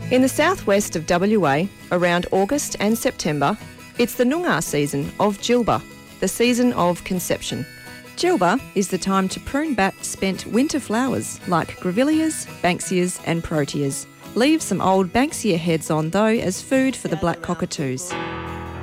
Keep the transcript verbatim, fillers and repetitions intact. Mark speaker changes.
Speaker 1: In the southwest of W A, around August and September, it's the Noongar season of Djilba, the season of conception.
Speaker 2: Djilba is the time to prune back spent winter flowers like grevilleas, banksias and proteas. Leave some old banksia heads on though as food for the black cockatoos.